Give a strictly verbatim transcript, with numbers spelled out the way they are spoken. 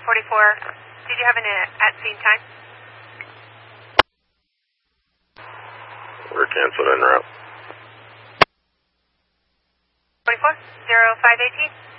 forty-four, did you have an uh, at-scene time? We're canceled en route. forty-four, zero five eighteen.